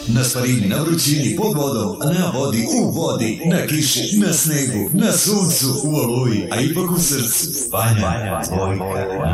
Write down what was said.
Na sparini, na vrućini, pod vodom, na vodi, u vodi, na kiši, na snegu, na suncu, u oluji, a ipak u srcu. Vanja Bojka.